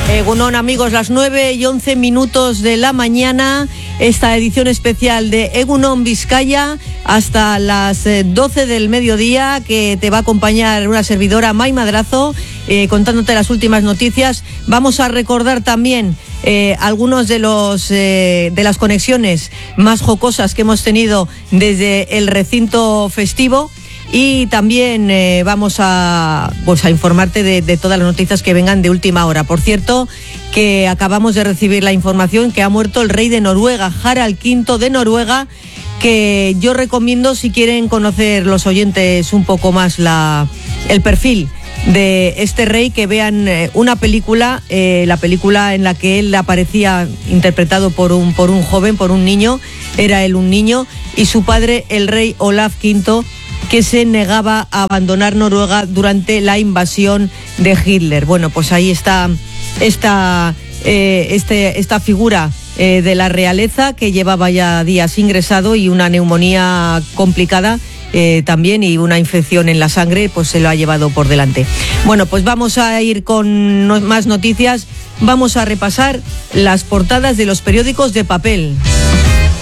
Egunon, amigos, las 9:11 de la mañana, esta edición especial de Egunon Vizcaya hasta las 12 del mediodía, que te va a acompañar una servidora, Mai Madrazo, contándote las últimas noticias. Vamos a recordar también algunos de las conexiones más jocosas que hemos tenido desde el recinto festivo. Y también vamos a informarte de todas las noticias que vengan de última hora. Por cierto, que acabamos de recibir la información que ha muerto el rey de Noruega, Harald V de Noruega, que yo recomiendo, si quieren conocer los oyentes un poco más el perfil de este rey, que vean una película, la película en la que él aparecía interpretado por un joven, por un niño. Era él un niño, y su padre, el rey Olaf V, que se negaba a abandonar Noruega durante la invasión de Hitler. Bueno, pues ahí está esta figura de la realeza, que llevaba ya días ingresado y una neumonía complicada también, y una infección en la sangre, pues se lo ha llevado por delante. Bueno, pues vamos a ir con más noticias. Vamos a repasar las portadas de los periódicos de papel.